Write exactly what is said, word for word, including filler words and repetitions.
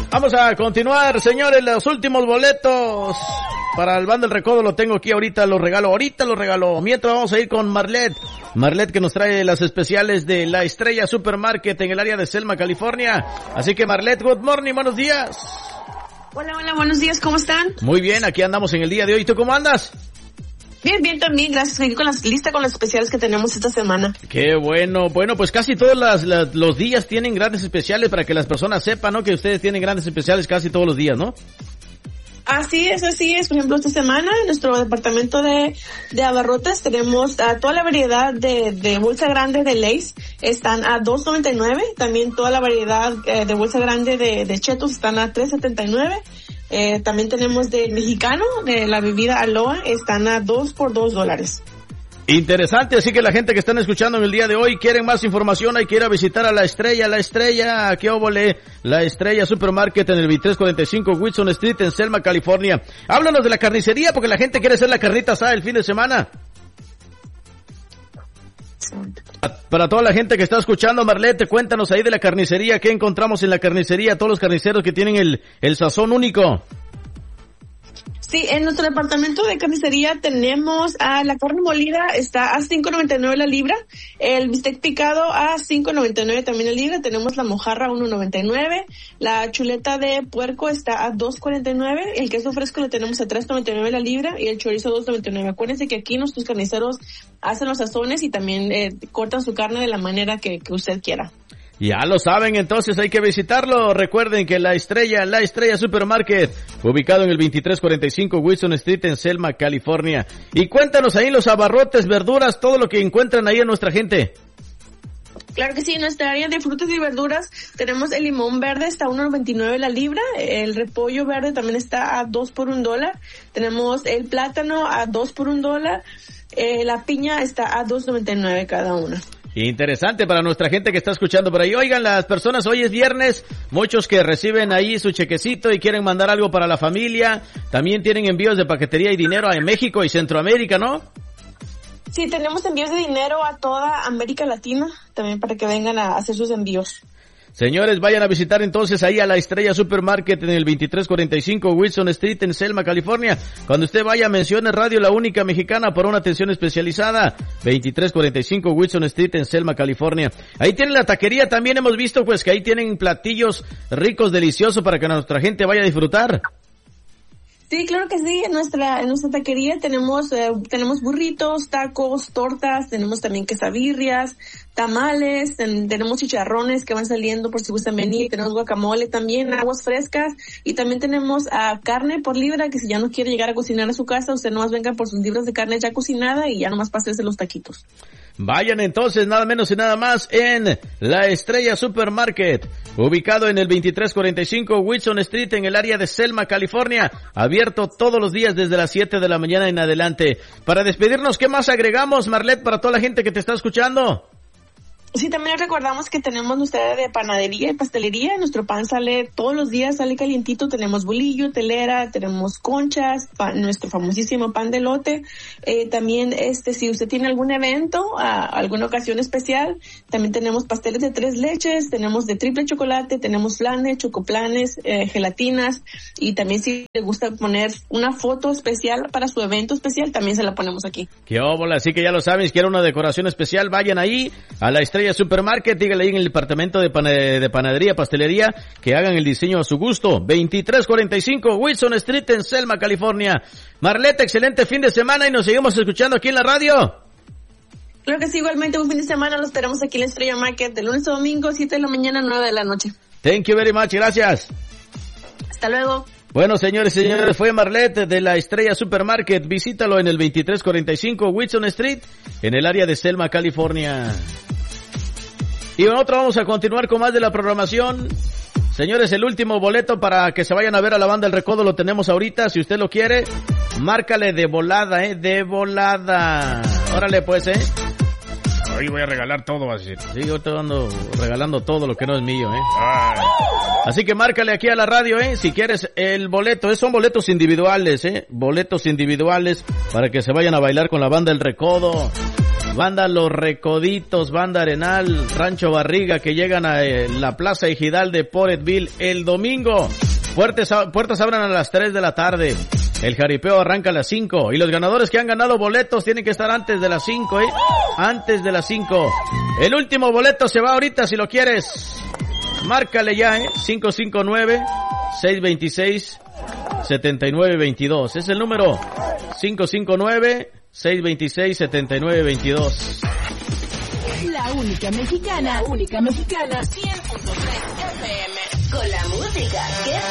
Vamos a continuar, señores, los últimos boletos para el Banda del Recodo lo tengo aquí ahorita, los regalo, ahorita los regalo. Mientras vamos a ir con Marlet, Marlet que nos trae las especiales de La Estrella Supermarket en el área de Selma, California. Así que Marlet, good morning, buenos días. Hola, hola, buenos días, ¿cómo están? Muy bien, aquí andamos en el día de hoy. ¿Tú cómo andas? Bien, bien también, gracias. Aquí con la lista con las especiales que tenemos esta semana. Qué bueno. Bueno, pues casi todos las, las, los días tienen grandes especiales para que las personas sepan, ¿no? Que ustedes tienen grandes especiales casi todos los días, ¿no? Así es, así es. Por ejemplo, esta semana en nuestro departamento de, de abarrotes tenemos uh, toda la variedad de, de bolsa grande de Lay's. Están a dos noventa y nueve. También toda la variedad eh, de bolsa grande de, de Chetos están a tres setenta y nueve. Eh, también tenemos del mexicano, de la bebida Aloha, están a dos por dos dólares. Interesante, así que la gente que están escuchando en el día de hoy quieren más información, hay que ir a visitar a La Estrella, La Estrella, ¿qué óvole? La Estrella Supermarket en el veintitrés cuarenta y cinco Wilson Street en Selma, California. Háblanos de la carnicería porque la gente quiere hacer la carnita asada el fin de semana. Para toda la gente que está escuchando, Marlete, cuéntanos ahí de la carnicería, ¿qué encontramos en la carnicería? Todos los carniceros que tienen el, el sazón único. Sí, en nuestro departamento de carnicería tenemos a la carne molida, está a cinco noventa y nueve la libra, el bistec picado a cinco noventa y nueve también la libra, tenemos la mojarra a uno noventa y nueve, la chuleta de puerco está a dos cuarenta y nueve, el queso fresco lo tenemos a tres noventa y nueve la libra y el chorizo a dos noventa y nueve. Acuérdense que aquí nuestros carniceros hacen los sazones y también eh, cortan su carne de la manera que, que usted quiera. Ya lo saben, entonces hay que visitarlo. Recuerden que La Estrella, La Estrella Supermarket, ubicado en el veintitrés cuarenta y cinco Wilson Street en Selma, California. Y cuéntanos ahí los abarrotes, verduras, todo lo que encuentran ahí en nuestra gente. Claro que sí, en nuestra área de frutas y verduras tenemos el limón verde, está a uno noventa y nueve la libra, el repollo verde también está a dos por un dólar, tenemos el plátano a dos por un dólar, eh, la piña está a dos noventa y nueve cada una. Interesante para nuestra gente que está escuchando por ahí. Oigan, las personas, hoy es viernes, muchos que reciben ahí su chequecito y quieren mandar algo para la familia, también tienen envíos de paquetería y dinero en México y Centroamérica, ¿no? Sí, tenemos envíos de dinero a toda América Latina, también para que vengan a hacer sus envíos. Señores, vayan a visitar entonces ahí a La Estrella Supermarket en el veintitrés cuarenta y cinco Wilson Street en Selma, California. Cuando usted vaya, mencione Radio La Única Mexicana por una atención especializada. veintitrés cuarenta y cinco Wilson Street en Selma, California. Ahí tienen la taquería, también hemos visto pues que ahí tienen platillos ricos, deliciosos para que nuestra gente vaya a disfrutar. Sí, claro que sí. En nuestra en nuestra taquería tenemos eh, tenemos burritos, tacos, tortas, tenemos también quesabirrias, tamales, ten, tenemos chicharrones que van saliendo por si gustan venir, tenemos guacamole también, aguas frescas y también tenemos uh, carne por libra que si ya no quiere llegar a cocinar a su casa, usted nomás venga por sus libras de carne ya cocinada y ya nomás pásese los taquitos. Vayan entonces nada menos y nada más en La Estrella Supermarket, ubicado en el veintitrés cuarenta y cinco Wilson Street en el área de Selma, California, abierto todos los días desde las siete de la mañana en adelante. Para despedirnos, ¿qué más agregamos, Marlet, para toda la gente que te está escuchando? Sí, también les recordamos que tenemos nuestra área de panadería y pastelería. Nuestro pan sale todos los días, sale calientito. Tenemos bolillo, telera, tenemos conchas, pan, nuestro famosísimo pan de elote. Eh, también, este, si usted tiene algún evento, a, alguna ocasión especial, también tenemos pasteles de tres leches, tenemos de triple chocolate, tenemos flanes, chocoplanes, eh, gelatinas. Y también si le gusta poner una foto especial para su evento especial, también se la ponemos aquí. Qué óbola, así que ya lo saben, si quieren una decoración especial, vayan ahí a La Estrella Supermarket, dígale ahí en el departamento de, pan de panadería, pastelería, que hagan el diseño a su gusto. veintitrés cuarenta y cinco Wilson Street en Selma, California. Marlete, excelente fin de semana y nos seguimos escuchando aquí en la radio. Claro que sí, igualmente un fin de semana, lo esperamos aquí en la Estrella Market, de lunes a domingo, siete de la mañana, nueve de la noche. Thank you very much, gracias. Hasta luego. Bueno, señores y señores, fue Marlet de La Estrella Supermarket. Visítalo en el veintitrés cuarenta y cinco Wilson Street, en el área de Selma, California. Y nosotros vamos a continuar con más de la programación. Señores, el último boleto para que se vayan a ver a la Banda El Recodo lo tenemos ahorita. Si usted lo quiere, márcale de volada, eh, de volada. Órale pues, eh. Hoy voy a regalar todo, va a decir. Sí, yo te ando regalando todo lo que no es mío, eh. Ay. Así que márcale aquí a la radio, eh, si quieres el boleto. Son boletos individuales, eh. Boletos individuales para que se vayan a bailar con la Banda El Recodo. Banda Los Recoditos, Banda Arenal, Rancho Barriga, que llegan a eh, la Plaza Ejidal de Poretville el domingo. Puertas, puertas abran a las tres de la tarde. El jaripeo arranca a las cinco. Y los ganadores que han ganado boletos tienen que estar antes de las cinco, ¿eh? Antes de las cinco. El último boleto se va ahorita si lo quieres. Márcale ya, ¿eh? cinco cinco nueve, seis dos seis, siete nueve dos dos. Es el número cinco cinco nueve, seis dos seis, siete nueve dos dos. La única mexicana, la única mexicana, cien punto tres F M. Con la música que